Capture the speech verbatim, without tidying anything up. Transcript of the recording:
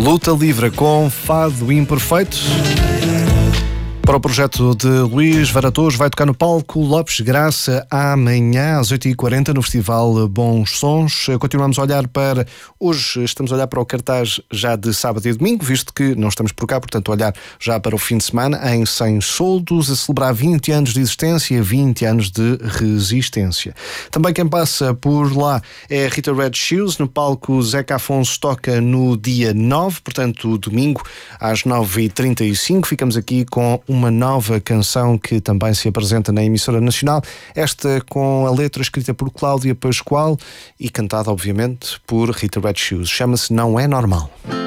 Luta Livre com Fado Imperfeito. Para o projeto de Luís Varatoso, vai tocar no palco Lopes Graça amanhã às oito e quarenta no Festival Bons Sons. Continuamos a olhar para... Hoje estamos a olhar para o cartaz já de sábado e domingo, visto que não estamos por cá, portanto olhar já para o fim de semana em Sem Soldos, a celebrar vinte anos de existência, vinte anos de resistência. Também quem passa por lá é Rita Red Shoes, no palco Zeca Afonso toca no dia nove, portanto domingo às nove e trinta e cinco. Ficamos aqui com uma nova canção que também se apresenta na emissora nacional, esta com a letra escrita por Cláudia Pascoal e cantada obviamente por Rita Red Shoes. Chama-se Não É Normal.